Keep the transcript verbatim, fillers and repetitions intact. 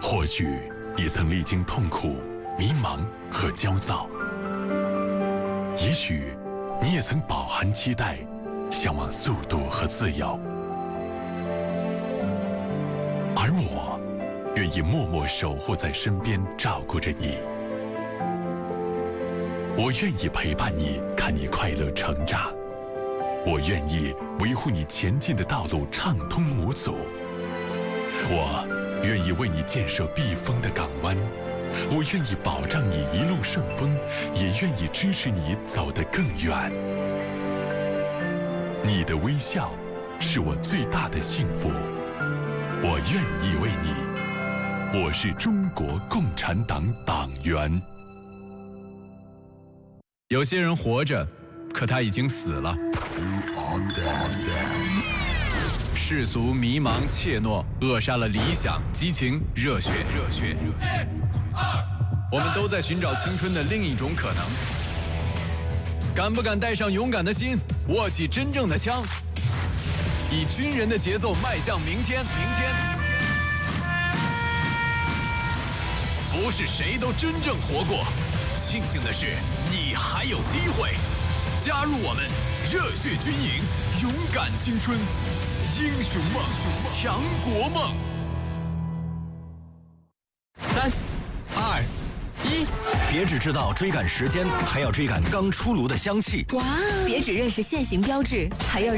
或许你曾历经痛苦、迷茫和焦躁，也许你也曾饱含期待，向往速度和自由。而我愿意默默守护在身边，照顾着你。我愿意陪伴你，看你快乐成长。我愿意维护你前进的道路畅通无阻。我愿意为你建设避风的港湾。我愿意保障你一路顺风，也愿意支持你走得更远。你的微笑是我最大的幸福，我愿意为你。我是中国共产党党员。 有些人活着，可他已经死了。世俗、迷茫、怯懦，扼杀了理想、激情、热血、热血、热血。我们都在寻找青春的另一种可能。敢不敢带上勇敢的心，握起真正的枪，以军人的节奏迈向明天？明天。不是谁都真正活过，庆幸的是，你还有机会加入我们，热血军营，勇敢青春，英雄梦，强国梦。 三、二、一，别只知道追赶时间，还要追赶刚出炉的香气。 哇！别只认识现行标志，还要